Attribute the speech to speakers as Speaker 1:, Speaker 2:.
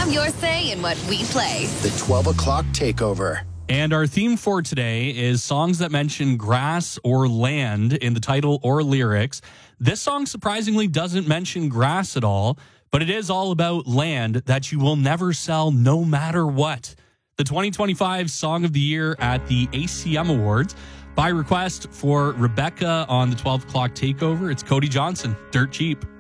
Speaker 1: have your say in what we play.
Speaker 2: The 12 o'clock takeover.
Speaker 3: And our theme for today is songs that mention grass or land in the title or lyrics. This song surprisingly doesn't mention grass at all, but it is all about land that you will never sell no matter what. The 2025 Song of the Year at the ACM Awards. By request for Rebecca on the 12 o'clock takeover, it's Cody Johnson, Dirt Cheap.